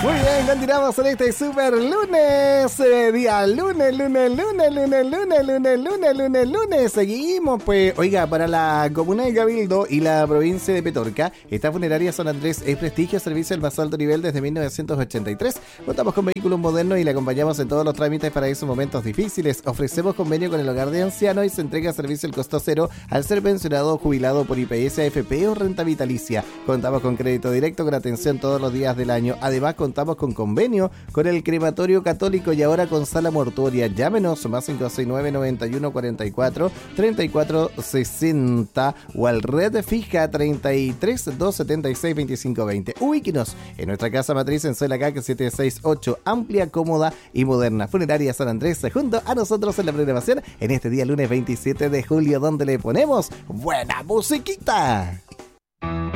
Muy bien, continuamos en este super lunes, día lunes. Seguimos, pues, oiga, para la comuna de Cabildo y la provincia de Petorca, esta funeraria San Andrés es prestigio, servicio al más alto nivel desde 1983. Contamos con vehículos modernos y le acompañamos en todos los trámites para esos momentos difíciles. Ofrecemos convenio con el hogar de ancianos y se entrega servicio al costo cero al ser pensionado o jubilado por IPS, AFP o renta vitalicia. Contamos con crédito directo con atención todos los días del año. Además, contamos con convenio con el crematorio católico y ahora con sala mortuoria. Llámenos más 569 91 44 34 60 o al red fija 33 276 25 20. Ubíquenos en nuestra casa matriz en Soelacac 768, amplia, cómoda y moderna. Funeraria San Andrés, junto a nosotros en la programación en este día lunes 27 de julio, donde le ponemos buena musiquita.